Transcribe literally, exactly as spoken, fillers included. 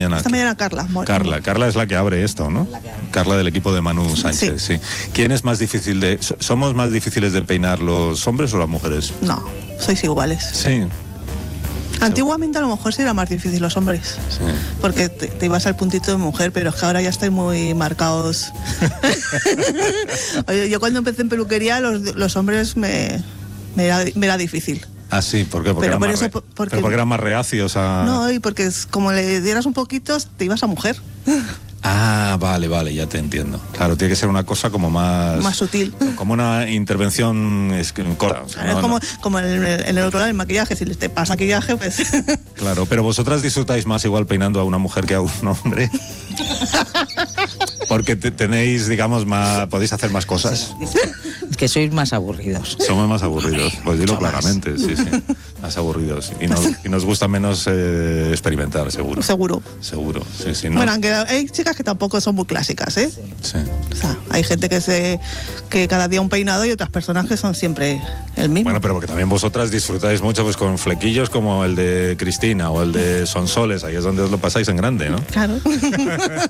Esta mañana Carla. Carla, Carla es la que abre esto, ¿no? Carla del equipo de Manu Sánchez, sí. sí. ¿Quién es más difícil de... ¿Somos más difíciles de peinar los hombres o las mujeres? No, sois iguales. Sí. Antiguamente a lo mejor sí era más difícil los hombres, sí. Porque te, te ibas al puntito de mujer, pero es que ahora ya estáis muy marcados. Oye, yo cuando empecé en peluquería los, los hombres me, me, era, me era difícil. Ah, sí, ¿por qué? Porque, pero eran, por más eso, re... porque... pero porque eran más reacios a... No, y porque es, como le dieras un poquito, te ibas a mujer. Ah, vale, vale, ya te entiendo. Claro, tiene que ser una cosa como más... Más sutil. Como una intervención corta. O sea, claro, no, es como, no. como en el, en el otro lado, el maquillaje. Si te pasa maquillaje, pues... Claro, pero vosotras disfrutáis más igual peinando a una mujer que a un hombre. Porque te, tenéis, digamos, más... Podéis hacer más cosas. Que sois más aburridos. Somos más aburridos, pues dilo claramente, sí, sí. Más aburridos. Y nos, y nos gusta menos eh, experimentar, seguro. Seguro. Seguro, sí, sí. ¿No? Bueno, aunque hay chicas que tampoco son muy clásicas, ¿eh? Sí. O sea, hay gente que se que cada día un peinado y otras personas que son siempre el mismo. Bueno, pero porque también vosotras disfrutáis mucho pues con flequillos como el de Cristina o el de Sonsoles, ahí es donde os lo pasáis en grande, ¿no? Claro.